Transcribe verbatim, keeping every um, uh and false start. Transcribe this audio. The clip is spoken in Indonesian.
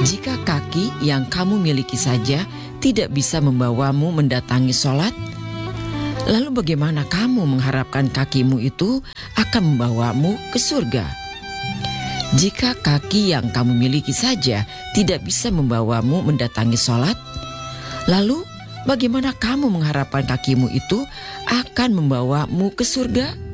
Jika kaki yang kamu miliki saja tidak bisa membawamu mendatangi sholat, lalu bagaimana kamu mengharapkan kakimu itu akan membawamu ke surga? Jika kaki yang kamu miliki saja tidak bisa membawamu mendatangi sholat, lalu bagaimana kamu mengharapkan kakimu itu akan membawamu ke surga?